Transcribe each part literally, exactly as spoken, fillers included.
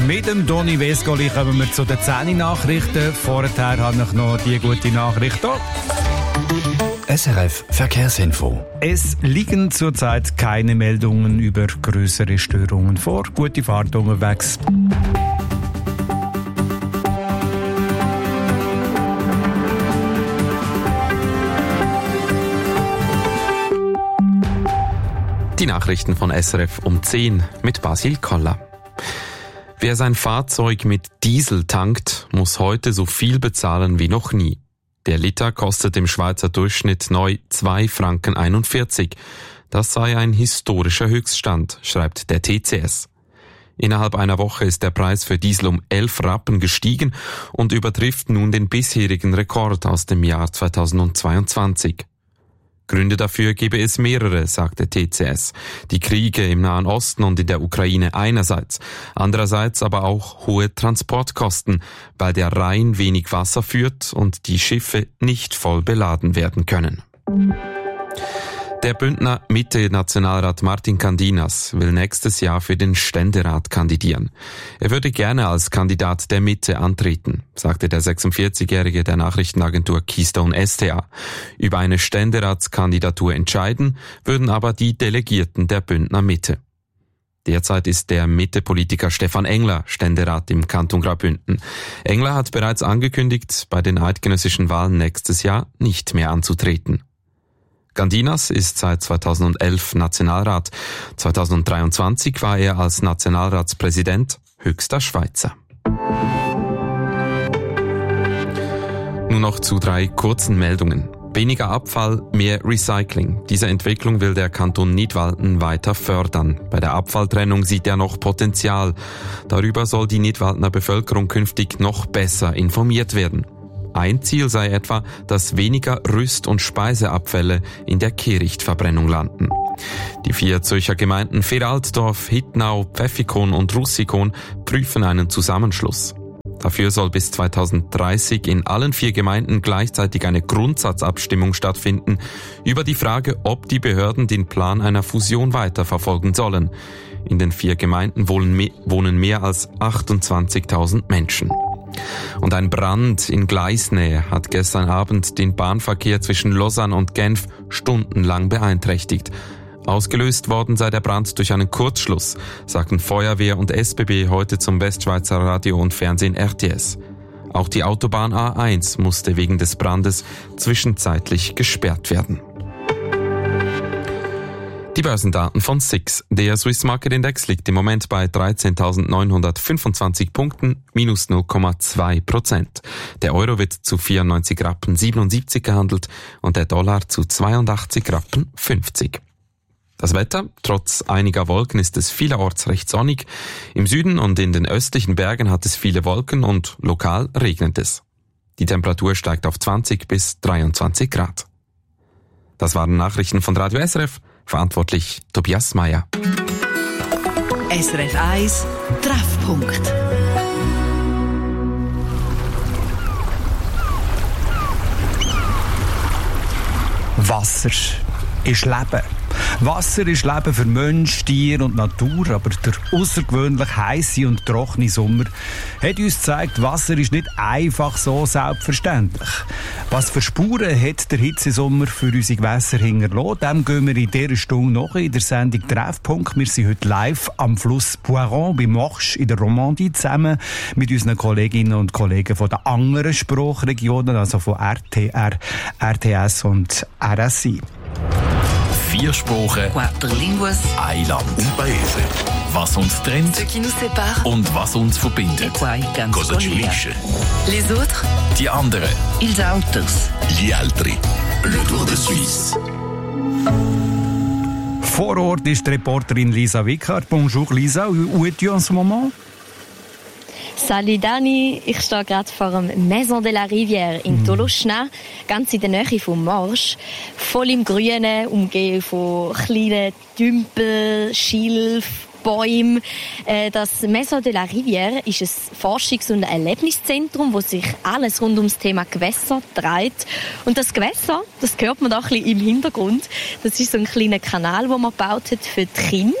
Mit dem Doni Vescoli kommen wir zu den zehn Nachrichten. Vorher habe ich noch die gute Nachricht hier. S R F Verkehrsinfo. Es liegen zurzeit keine Meldungen über größere Störungen vor. Gute Fahrt unterwegs. Die Nachrichten von S R F um zehn mit Basil Koller. Wer sein Fahrzeug mit Diesel tankt, muss heute so viel bezahlen wie noch nie. Der Liter kostet im Schweizer Durchschnitt neu zwei Franken einundvierzig. Das sei ein historischer Höchststand, schreibt der T C S. Innerhalb einer Woche ist der Preis für Diesel um elf Rappen gestiegen und übertrifft nun den bisherigen Rekord aus dem Jahr zweitausendzweiundzwanzig. Gründe dafür gebe es mehrere, sagt der T C S. Die Kriege im Nahen Osten und in der Ukraine einerseits, andererseits aber auch hohe Transportkosten, weil der Rhein wenig Wasser führt und die Schiffe nicht voll beladen werden können. Der Bündner Mitte-Nationalrat Martin Candinas will nächstes Jahr für den Ständerat kandidieren. Er würde gerne als Kandidat der Mitte antreten, sagte der sechsundvierzigjährige der Nachrichtenagentur Keystone S T A. Über eine Ständeratskandidatur entscheiden würden aber die Delegierten der Bündner Mitte. Derzeit ist der Mitte-Politiker Stefan Engler Ständerat im Kanton Graubünden. Engler hat bereits angekündigt, bei den eidgenössischen Wahlen nächstes Jahr nicht mehr anzutreten. Candinas ist seit zweitausendelf Nationalrat. zweitausenddreiundzwanzig war er als Nationalratspräsident höchster Schweizer. Nun noch zu drei kurzen Meldungen. Weniger Abfall, mehr Recycling. Diese Entwicklung will der Kanton Nidwalden weiter fördern. Bei der Abfalltrennung sieht er noch Potenzial. Darüber soll die Nidwaldener Bevölkerung künftig noch besser informiert werden. Ein Ziel sei etwa, dass weniger Rüst- und Speiseabfälle in der Kehrichtverbrennung landen. Die vier Zürcher Gemeinden Feraltdorf, Hittnau, Pfäffikon und Russikon prüfen einen Zusammenschluss. Dafür soll bis zweitausenddreißig in allen vier Gemeinden gleichzeitig eine Grundsatzabstimmung stattfinden über die Frage, ob die Behörden den Plan einer Fusion weiterverfolgen sollen. In den vier Gemeinden wohnen mehr als achtundzwanzigtausend Menschen. Und ein Brand in Gleisnähe hat gestern Abend den Bahnverkehr zwischen Lausanne und Genf stundenlang beeinträchtigt. Ausgelöst worden sei der Brand durch einen Kurzschluss, sagten Feuerwehr und S B B heute zum Westschweizer Radio und Fernsehen R T S. Auch die Autobahn A eins musste wegen des Brandes zwischenzeitlich gesperrt werden. Die Börsendaten von S I X. Der Swiss Market Index liegt im Moment bei dreizehntausendneunhundertfünfundzwanzig Punkten, minus null Komma zwei Prozent. Der Euro wird zu vierundneunzig Rappen siebenundsiebzig gehandelt und der Dollar zu zweiundachtzig Rappen fünfzig. Das Wetter, trotz einiger Wolken ist es vielerorts recht sonnig. Im Süden und in den östlichen Bergen hat es viele Wolken und lokal regnet es. Die Temperatur steigt auf zwanzig bis dreiundzwanzig Grad. Das waren Nachrichten von Radio S R F. Verantwortlich Tobias Meyer. S R F eins Treffpunkt. Wasser ist Leben. Wasser ist Leben für Mensch, Tier und Natur, aber der außergewöhnlich heisse und trockene Sommer hat uns gezeigt, Wasser ist nicht einfach so selbstverständlich. Was für Spuren hat der Hitzesommer für unsere Gewässer hinterlassen? Dem gehen wir in dieser Stunde noch in der Sendung Treffpunkt. Wir sind heute live am Fluss Boiron bei Morges in der Romandie zusammen mit unseren Kolleginnen und Kollegen von den anderen Sprachregionen, also von R T R, R T S und R S I. Vier Sprachen, Quattro linguas, ein Land. Un paese. Was uns trennt ce qui nous sépare, und was uns verbindet. qua il canto Cosa ci unisce? Les autres, Die anderen. ils autres. Gli altri. Le Tour de Suisse. Vor Ort ist die Reporterin Lisa Wickhardt. Bonjour Lisa, où es-tu en ce moment? Salut Dani, ich stehe gerade vor dem Maison de la Rivière in Toloschna, ganz in der Nähe vom Marsch, voll im Grünen, umgeben von kleinen Tümpeln, Schilf, Bäumen. Das Maison de la Rivière ist ein Forschungs- und Erlebniszentrum, wo sich alles rund ums Thema Gewässer dreht. Und das Gewässer, das hört man da ein bisschen im Hintergrund, das ist so ein kleiner Kanal, den man gebaut hat für die Kinder.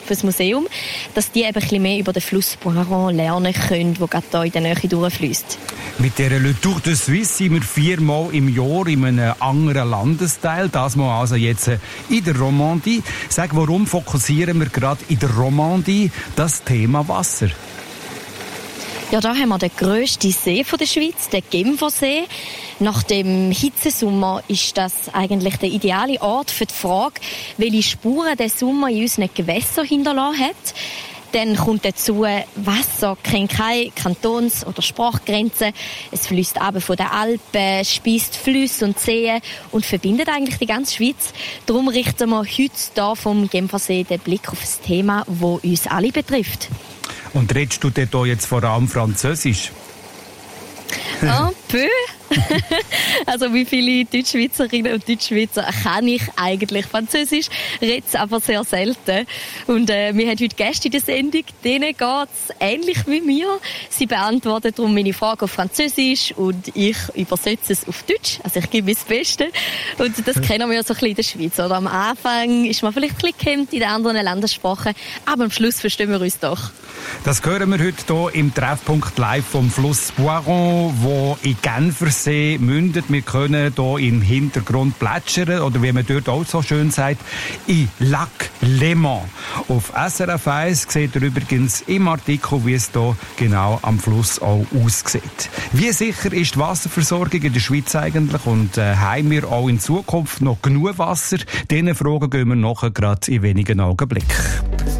für das Museum, dass die eben ein bisschen mehr über den Fluss Boiron lernen können, der gerade hier in der Nähe durchfließt. Mit dieser Le Tour de Suisse sind wir viermal im Jahr in einem anderen Landesteil. Das mal also jetzt in der Romandie. Sag, warum fokussieren wir gerade in der Romandie das Thema Wasser? Ja, da haben wir den grössten See der Schweiz, den Genfersee. Nach dem Hitzesommer ist das eigentlich der ideale Ort für die Frage, welche Spuren der Sommer in unseren Gewässern hinterlassen hat. Dann kommt dazu, Wasser kennt keine Kantons- oder Sprachgrenzen. Es fließt aber von den Alpen, speist Flüsse und Seen und verbindet eigentlich die ganze Schweiz. Darum richten wir heute hier vom Genfersee den Blick auf das Thema, das uns alle betrifft. Und redest du dort jetzt vor allem Französisch? Un peu. Also wie viele Deutschschweizerinnen und Deutschschweizer kann ich eigentlich Französisch, rede es aber sehr selten. Und äh, wir haben heute Gäste in der Sendung, denen geht es ähnlich wie mir. Sie beantworten darum meine Frage auf Französisch und ich übersetze es auf Deutsch. Also ich gebe mein Bestes. Und das kennen wir ja so ein bisschen in der Schweiz. Oder? Am Anfang ist man vielleicht ein bisschen gehemmt in den anderen Landessprachen, aber am Schluss verstehen wir uns doch. Das hören wir heute hier im Treffpunkt live vom Fluss Boiron, wo in Genfersee mündet. Wir können hier im Hintergrund plätschern, oder wie man dort auch so schön sagt, in Lac Léman. Auf S R F eins seht ihr übrigens im Artikel, wie es hier genau am Fluss auch aussieht. Wie sicher ist die Wasserversorgung in der Schweiz eigentlich und äh, haben wir auch in Zukunft noch genug Wasser? Diesen Fragen gehen wir nachher gerade in wenigen Augenblicken.